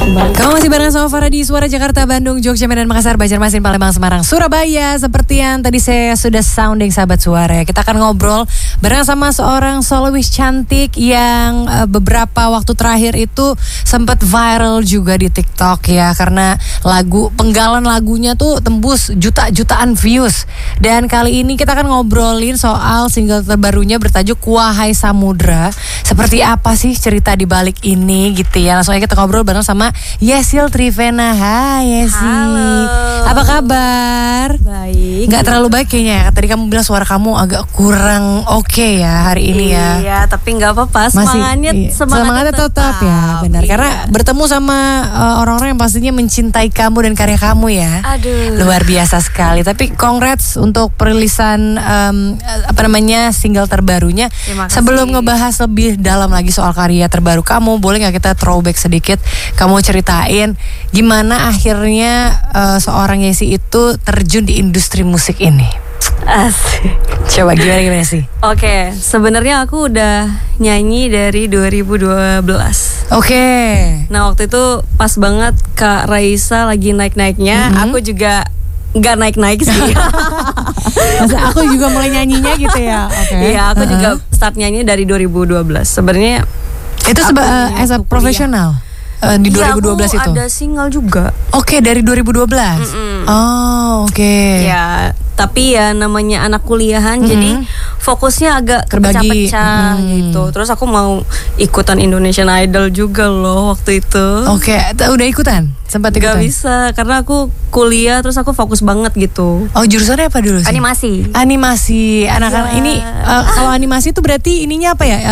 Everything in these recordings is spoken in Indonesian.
Kamu masih bareng sama Farah di Suara Jakarta, Bandung, Jogja, Medan, Makassar, Banjarmasin, Palembang, Semarang, Surabaya. Seperti yang tadi saya sudah sounding sahabat suara ya. Kita akan ngobrol bareng sama seorang solois cantik yang beberapa waktu terakhir itu sempat viral juga di TikTok ya. Karena penggalan lagunya tuh tembus jutaan views. Dan kali ini kita akan ngobrolin soal single terbarunya bertajuk Wahai Samudra. Seperti apa sih cerita di balik ini gitu ya. Langsung aja kita ngobrol bareng sama Yesil Trivena. Hai Yesi. Halo. Apa kabar? Baik. Gak terlalu baik kayaknya. Tadi kamu bilang suara kamu agak kurang oke ya hari ini ya. Iya, tapi gak apa-apa. Semangatnya tetap ya. Benar. Iya. Karena bertemu sama orang-orang yang pastinya mencintai kamu dan karya kamu ya. Aduh. Luar biasa sekali. Tapi congrats untuk perilisan single terbarunya. Sebelum ngebahas lebih dalam lagi soal karya terbaru kamu, boleh gak kita throwback sedikit? Kamu ceritain gimana akhirnya seorang Yesi itu terjun di industri musik ini. Asik. Coba gimana sih? Oke, sebenarnya aku udah nyanyi dari 2012. Oke. Nah waktu itu pas banget Kak Raisa lagi naik-naiknya. Aku juga nggak naik-naik sih. Masa aku juga mulai nyanyinya gitu ya? Okay. Iya, aku juga start nyanyi dari 2012. Sebenarnya itu as a profesional. Di 2012 aku itu ada single juga. Oke, dari 2012. Oh, oke. Ya, tapi ya namanya anak kuliahan, jadi fokusnya agak kepecah-pecah gitu. Terus aku mau ikutan Indonesian Idol juga loh waktu itu. Oke, udah ikutan? Sempat ikutan? Gak bisa, karena aku kuliah terus aku fokus banget gitu. Oh, jurusannya apa dulu sih? Animasi. Anak-anak ini kalau animasi itu berarti ininya apa ya?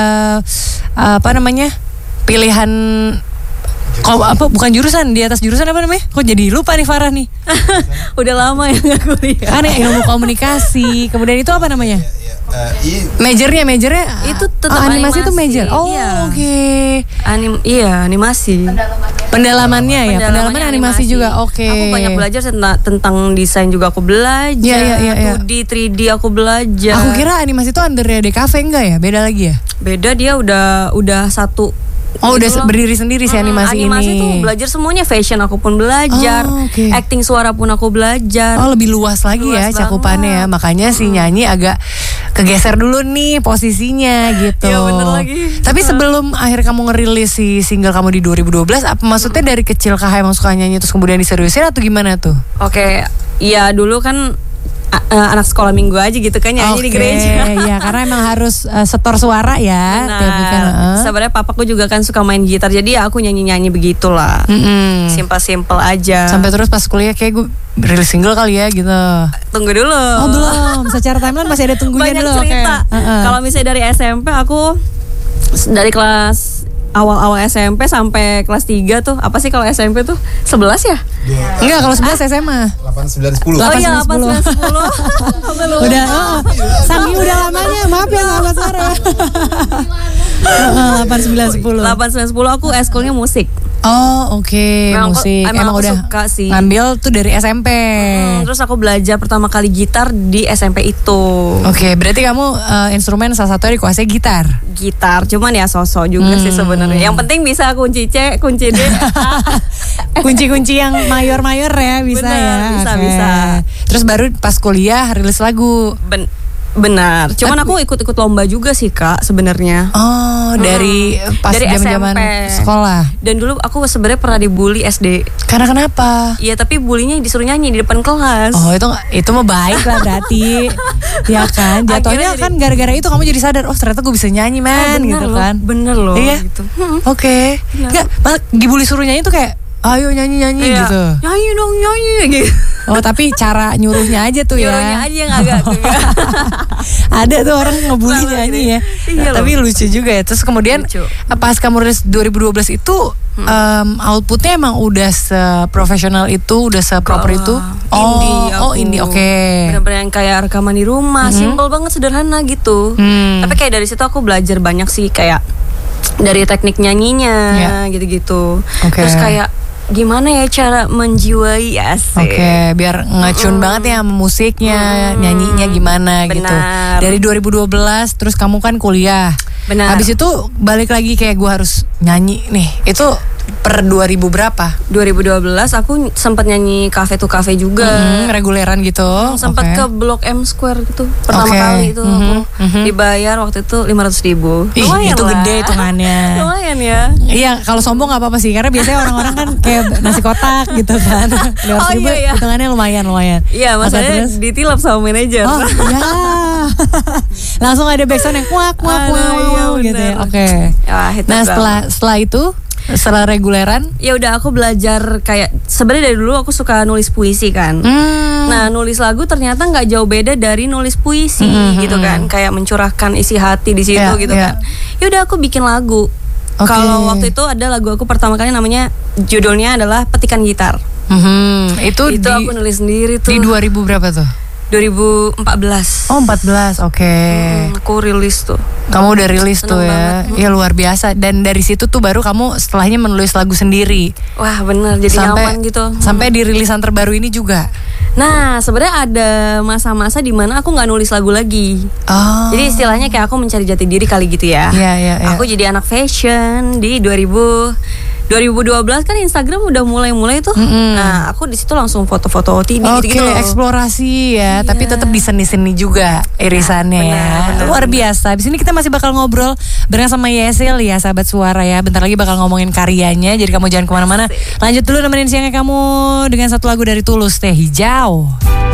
Pilihan. Kalau bukan jurusan, di atas jurusan apa namanya? Kok jadi lupa nih Farah nih. Udah lama ya gak kuliah. Kan ilmu komunikasi. Kemudian itu apa namanya? Majornya itu tetap animasi itu major. Oh, iya. Oke. Animasi. Pendalaman animasi juga. Oke. Aku banyak belajar tentang desain juga aku belajar. Iya. 2D, 3D aku belajar. Aku kira animasi itu under DKV enggak ya? Beda lagi ya? Beda, dia udah satu. Oh gitu udah berdiri sendiri sih animasi ini. Animasi tuh belajar semuanya, fashion aku pun belajar, acting suara pun aku belajar. Oh lebih luas lagi ya cakupannya ya. Makanya si nyanyi agak kegeser dulu nih posisinya gitu. Iya bener lagi. Tapi sebelum akhir kamu ngerilis si single kamu di 2012, apa maksudnya dari kecil kah emang suka nyanyi terus kemudian diseriusin atau gimana tuh? Oke, ya dulu kan anak sekolah minggu aja gitu kan nyanyi di gereja. Iya, karena emang harus setor suara ya. Sebenarnya papaku juga kan suka main gitar, jadi ya aku nyanyi begitulah. Simpel aja. Sampai terus pas kuliah kayak gue rilis single kali ya gitu. Tunggu dulu. Oh belum, secara timeline masih ada tunggunya banyak dulu. Banyak cerita. Kalau misalnya dari SMP aku dari kelas awal SMP sampai kelas 3 tuh, apa sih kalau SMP tuh 11 ya? Enggak, kalau 11 SMA 8, 9, 10. Oh iya 8, 9, 10. Udah, saking udah lamanya, maaf ya sahabat Sarah. 8, 9, 10 aku eskulnya musik. Oh oke. Musik. Emang udah suka sih. Ngambil tuh dari SMP. Terus aku belajar pertama kali gitar di SMP itu. Oke, berarti kamu instrumen salah satunya dikuasai gitar. Gitar, cuman ya sosok juga sih sebenarnya. Yang penting bisa kunci C, kunci D. Kunci-kunci yang mayor-mayor ya bisa. Bener, ya. Bisa. Terus baru pas kuliah rilis lagu. Benar. Cuman aku ikut lomba juga sih Kak sebenarnya. Oh, dari pas zaman-zaman sekolah. Dan dulu aku sebenarnya pernah dibully SD. Karena kenapa? Iya, tapi bulinya disuruh nyanyi di depan kelas. Oh, itu mah baik lah berarti. Ya kan, jatuhnya kan gara-gara itu kamu jadi sadar, oh ternyata gue bisa nyanyi gitu loh, kan. Bener loh iya? gitu. Oke. Enggak, malah dibully suruh nyanyi tuh kayak ayo nyanyi gitu. Nyanyi dong gitu. Oh tapi cara nyuruhnya aja tuh ya. Nyuruhnya aja yang agak ada tuh orang ngebully nyanyi ya. Iya tapi lucu juga ya. Terus kemudian pas kamu rilis 2012 itu outputnya emang udah seprofesional itu, udah seproper itu. Indie oke. Bener-bener yang kayak rekaman di rumah, simple banget, sederhana gitu. Tapi kayak dari situ aku belajar banyak sih, kayak dari teknik nyanyinya gitu-gitu. Terus kayak gimana ya cara menjiwai biar ngecun banget ya sama musiknya, nyanyinya gimana gitu. Dari 2012 terus kamu kan kuliah. Benar. Habis itu balik lagi kayak gue harus nyanyi nih. Itu per 2000 berapa? 2012 aku sempat nyanyi cafe to cafe juga. Reguleran gitu. Sempat ke Blok M Square gitu. Pertama kali itu aku dibayar waktu itu 500.000. Lumayan itu lah. Gede hitungannya. Lumayan ya. Iya, kalau sombong nggak apa-apa sih, karena biasanya orang-orang kan kayak nasi kotak gitu kan. 500.000 iya. hitungannya lumayan. Iya, maksudnya ditilap sama manajer. Oh iya. Langsung ada backsound yang kuak gitu ya. Oke. Nah setelah itu, setelah reguleran, ya udah aku belajar kayak sebenarnya dari dulu aku suka nulis puisi kan. Nah nulis lagu ternyata nggak jauh beda dari nulis puisi gitu kan, kayak mencurahkan isi hati di situ gitu kan. Ya udah aku bikin lagu. Kalau waktu itu ada lagu aku pertama kali namanya judulnya adalah Petikan Gitar. Itu aku nulis sendiri tuh. Di 2000 berapa tuh? 2014. Oh 14, oke. Aku rilis tuh. Kamu udah rilis tuh ya. Ya luar biasa. Dan dari situ tuh baru kamu setelahnya menulis lagu sendiri. Wah bener, jadi nyaman gitu. Sampai di rilisan terbaru ini juga. Nah sebenarnya ada masa-masa di mana aku nggak nulis lagu lagi. Jadi istilahnya kayak aku mencari jati diri kali gitu ya. Iya. Aku jadi anak fashion di 2012 kan Instagram udah mulai tuh. Nah, aku di situ langsung foto-foto OOTD gitu-gitu loh. Eksplorasi ya, tapi tetap di seni-seni juga irisannya ya. Luar biasa. Di sini kita masih bakal ngobrol bareng sama Yesil ya, sahabat suara ya. Bentar lagi bakal ngomongin karyanya, jadi kamu jangan kemana-mana. Lanjut dulu nemenin siangnya kamu dengan satu lagu dari Tulus, Teh Hijau.